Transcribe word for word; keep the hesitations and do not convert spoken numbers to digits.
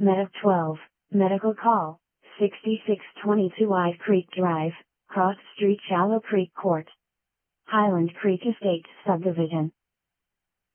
Medic twelve, Medical Call, sixty-six twenty-two White Creek Drive, Cross Street Shallow Creek Court, Highland Creek Estates Subdivision.